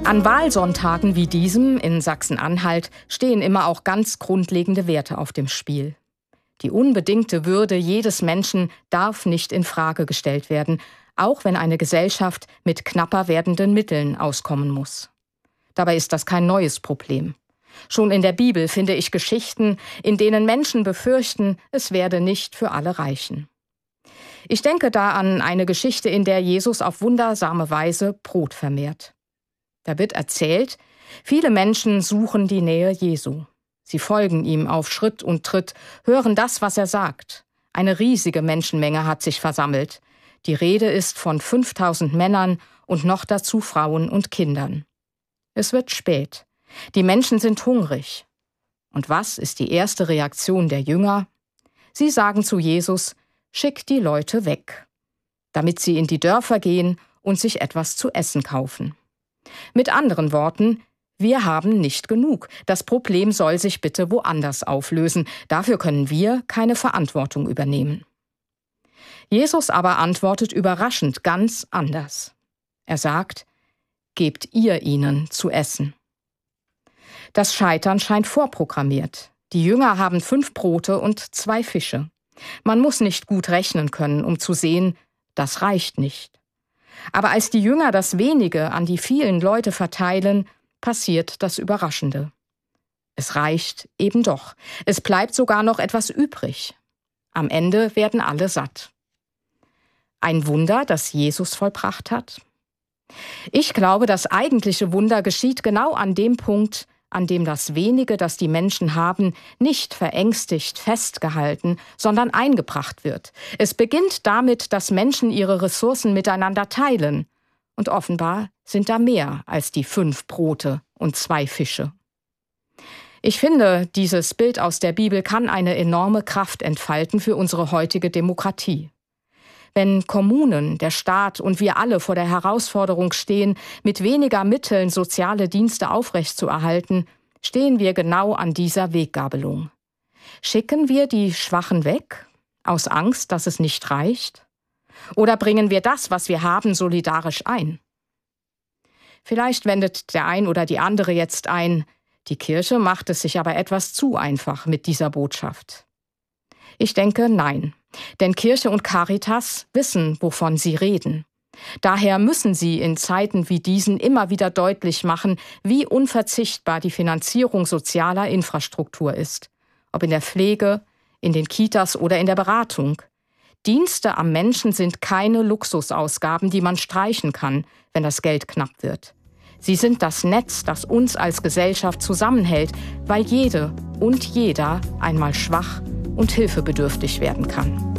An Wahlsonntagen wie diesem in Sachsen-Anhalt stehen immer auch ganz grundlegende Werte auf dem Spiel. Die unbedingte Würde jedes Menschen darf nicht in Frage gestellt werden, auch wenn eine Gesellschaft mit knapper werdenden Mitteln auskommen muss. Dabei ist das kein neues Problem. Schon in der Bibel finde ich Geschichten, in denen Menschen befürchten, es werde nicht für alle reichen. Ich denke da an eine Geschichte, in der Jesus auf wundersame Weise Brot vermehrt. Da wird erzählt, viele Menschen suchen die Nähe Jesu. Sie folgen ihm auf Schritt und Tritt, hören das, was er sagt. Eine riesige Menschenmenge hat sich versammelt. Die Rede ist von 5000 Männern und noch dazu Frauen und Kindern. Es wird spät. Die Menschen sind hungrig. Und was ist die erste Reaktion der Jünger? Sie sagen zu Jesus: Schick die Leute weg, damit sie in die Dörfer gehen und sich etwas zu essen kaufen. Mit anderen Worten: Wir haben nicht genug. Das Problem soll sich bitte woanders auflösen. Dafür können wir keine Verantwortung übernehmen. Jesus aber antwortet überraschend ganz anders. Er sagt: Gebt ihr ihnen zu essen. Das Scheitern scheint vorprogrammiert. Die Jünger haben 5 Brote und 2 Fische. Man muss nicht gut rechnen können, um zu sehen, das reicht nicht. Aber als die Jünger das Wenige an die vielen Leute verteilen, passiert das Überraschende. Es reicht eben doch. Es bleibt sogar noch etwas übrig. Am Ende werden alle satt. Ein Wunder, das Jesus vollbracht hat? Ich glaube, das eigentliche Wunder geschieht genau an dem Punkt, an dem das Wenige, das die Menschen haben, nicht verängstigt festgehalten, sondern eingebracht wird. Es beginnt damit, dass Menschen ihre Ressourcen miteinander teilen. Und offenbar sind da mehr als die 5 Brote und 2 Fische. Ich finde, dieses Bild aus der Bibel kann eine enorme Kraft entfalten für unsere heutige Demokratie. Wenn Kommunen, der Staat und wir alle vor der Herausforderung stehen, mit weniger Mitteln soziale Dienste aufrechtzuerhalten, stehen wir genau an dieser Weggabelung. Schicken wir die Schwachen weg, aus Angst, dass es nicht reicht? Oder bringen wir das, was wir haben, solidarisch ein? Vielleicht wendet der ein oder die andere jetzt ein: Die Kirche macht es sich aber etwas zu einfach mit dieser Botschaft. Ich denke, nein. Denn Kirche und Caritas wissen, wovon sie reden. Daher müssen sie in Zeiten wie diesen immer wieder deutlich machen, wie unverzichtbar die Finanzierung sozialer Infrastruktur ist. Ob in der Pflege, in den Kitas oder in der Beratung. Dienste am Menschen sind keine Luxusausgaben, die man streichen kann, wenn das Geld knapp wird. Sie sind das Netz, das uns als Gesellschaft zusammenhält, weil jede und jeder einmal schwach und hilfebedürftig werden kann.